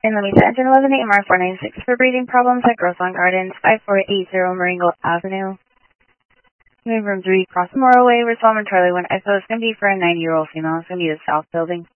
In Lamesa, engine 118MR496 for breathing problems at Grosslawn Gardens, 5480 Marengo Avenue. Moving room 3, across the Morrow Way, where Solomon Charlie 1 ISO is going to be for a 90-year-old female. It's going to be the south building.